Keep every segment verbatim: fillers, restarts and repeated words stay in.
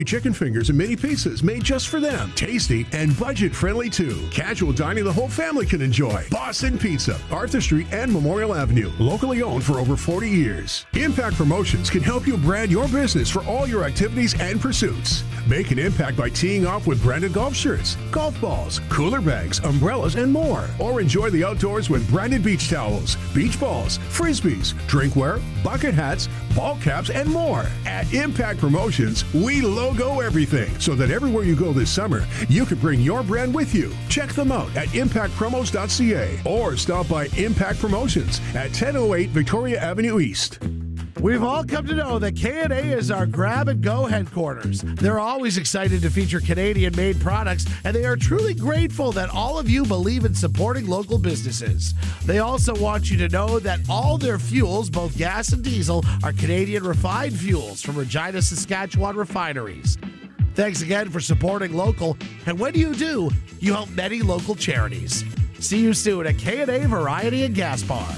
Chicken fingers and mini pizzas made just for them. Tasty and budget-friendly, too. Casual dining the whole family can enjoy. Boston Pizza, Arthur Street and Memorial Avenue. Locally owned for over forty years. Impact Promotions can help you brand your business for all your activities and pursuits. Make an impact by teeing off with branded golf shirts, golf balls, cooler bags, umbrellas, and more. Or enjoy the outdoors with branded beach towels, beach balls, frisbees, drinkware, bucket hats, ball caps, and more. At Impact Promotions, we logo everything so that everywhere you go this summer, you can bring your brand with you. Check them out at impact promos dot c a or stop by Impact Promotions at ten oh eight Victoria Avenue East. We've all come to know that K and A is our grab-and-go headquarters. They're always excited to feature Canadian-made products, and they are truly grateful that all of you believe in supporting local businesses. They also want you to know that all their fuels, both gas and diesel, are Canadian refined fuels from Regina, Saskatchewan refineries. Thanks again for supporting local, and when you do, you help many local charities. See you soon at K and A Variety and Gas Bar.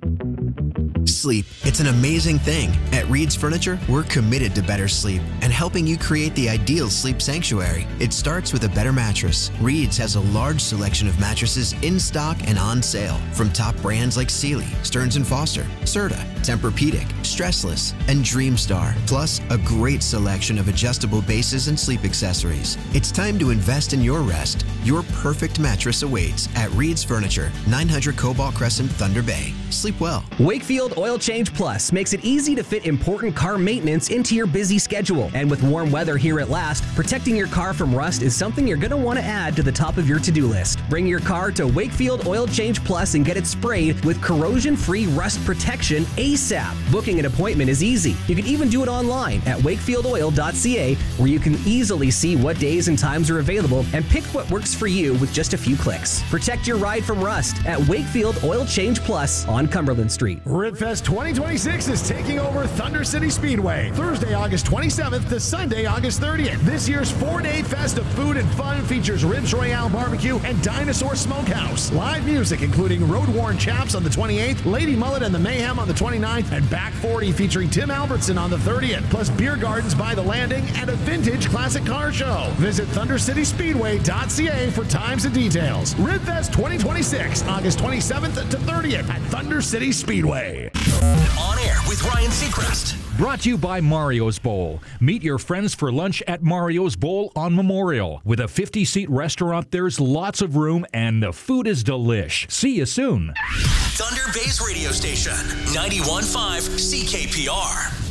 Sleep. It's an amazing thing. At Reed's Furniture, we're committed to better sleep and helping you create the ideal sleep sanctuary. It starts with a better mattress. Reed's has a large selection of mattresses in stock and on sale from top brands like Sealy, Stearns and Foster, Serta, Tempur-Pedic, Stressless, and Dreamstar, plus a great selection of adjustable bases and sleep accessories. It's time to invest in your rest. Your perfect mattress awaits at Reed's Furniture, nine hundred Cobalt Crescent, Thunder Bay. Sleep well. Wakefield Oil Change Plus makes it easy to fit important car maintenance into your busy schedule. And with warm weather here at last, protecting your car from rust is something you're going to want to add to the top of your to-do list. Bring your car to Wakefield Oil Change Plus and get it sprayed with corrosion-free rust protection ASAP. Booking an appointment is easy. You can even do it online at wakefield oil dot c a, where you can easily see what days and times are available and pick what works for you with just a few clicks. Protect your ride from rust at Wakefield Oil Change Plus on Cumberland Street. RibFest twenty twenty-six is taking over Thunder City Speedway, Thursday, August twenty-seventh to Sunday, August thirtieth. This year's four-day fest of food and fun features Ribs Royale Barbecue and Dinosaur Smokehouse. Live music including Road Worn Chaps on the twenty-eighth, Lady Mullet and the Mayhem on the twenty-ninth, and Back forty featuring Tim Albertson on the thirtieth, plus beer gardens by the landing and a vintage classic car show. Visit thunder city speedway dot c a for times and details. RibFest twenty twenty-six, August twenty-seventh to thirtieth at Thunder City Speedway. On air with Ryan Seacrest. Brought to you by Mario's Bowl. Meet your friends for lunch at Mario's Bowl on Memorial. With a fifty-seat restaurant, there's lots of room and the food is delish. See you soon. Thunder Bay's radio station, ninety-one point five C K P R.